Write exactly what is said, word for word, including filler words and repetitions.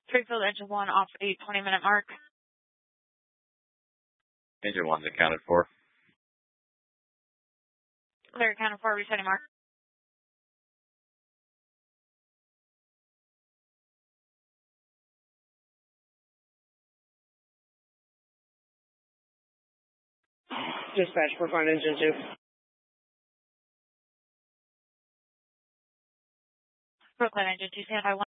Springfield engine one off a twenty minute mark. Engine one's accounted for. They're accounted for, resetting mark. Dispatch, Brookline engine two. Brooklyn engine two, stand by one.